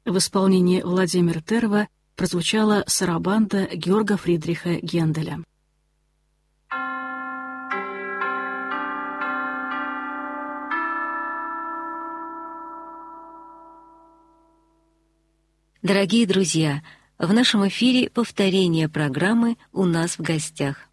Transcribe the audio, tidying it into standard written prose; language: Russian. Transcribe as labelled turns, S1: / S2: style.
S1: В исполнении Владимира Терва прозвучала сарабанда Георга Фридриха Генделя.
S2: Дорогие друзья, в нашем эфире повторение программы «У нас в гостях».